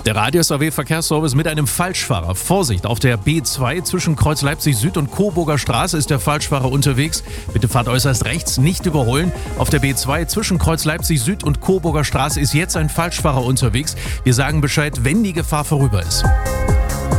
Der Radius AW Verkehrsservice mit einem Falschfahrer. Vorsicht, auf der B2 zwischen Kreuz Leipzig Süd und Coburger Straße ist der Falschfahrer unterwegs. Bitte fahrt äußerst rechts, nicht überholen. Auf der B2 zwischen Kreuz Leipzig Süd und Coburger Straße ist jetzt ein Falschfahrer unterwegs. Wir sagen Bescheid, wenn die Gefahr vorüber ist.